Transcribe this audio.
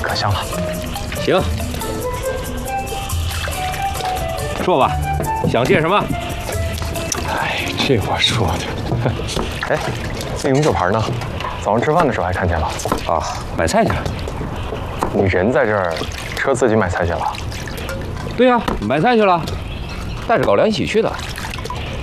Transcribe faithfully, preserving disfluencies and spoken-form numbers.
可香了。 行，说吧，想借什么？ 哎，这话说的。哎，那永酒牌呢？早上吃饭的时候还看见了。 啊，买菜去了。 你人在这儿，车自己买菜去了？ 对呀、买菜去了，带着高粱一起去的。